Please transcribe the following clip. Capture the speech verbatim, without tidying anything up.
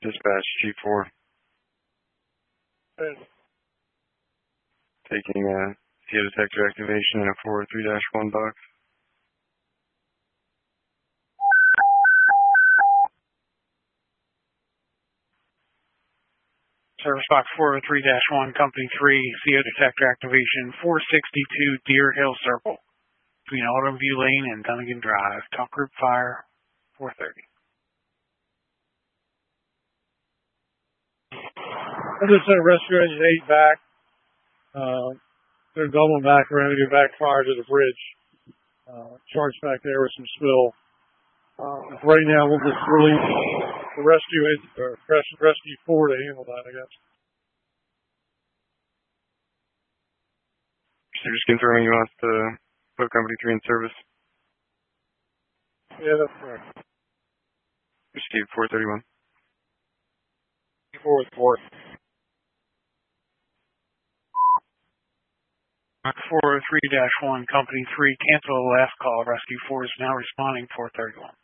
Dispatch G four. Good. Taking uh, C O detector activation in a four three dash one box. Service box four oh three dash one, Company three, C O detector activation, four sixty-two Deer Hill Circle, between Autumnview Lane and Dunnigan Drive. Talk group fire, four thirty. I just sent rescue engine eight back. Uh, they're doubling back around to get back fire to the bridge. Uh, charged back there with some spill. Uh, right now, we'll just release the rescue, or rescue four to handle that, I guess. So just confirming you want us to put Company three in service. Yeah, that's correct. Received four thirty-one. Four with four. four oh three dash one, Company three, cancel the last call. Rescue four is now responding, four thirty-one.